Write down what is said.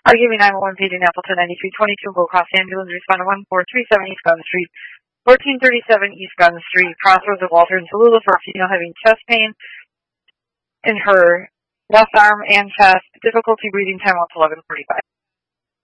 RUV 911 paging Appleton 9322 Gold Cross ambulance respond to 1437 East Garden Street, 1437 East Garden Street, crossroads of Walter and Tallulah for a female having chest pain in her left arm and chest, difficulty breathing, time up to 11:45.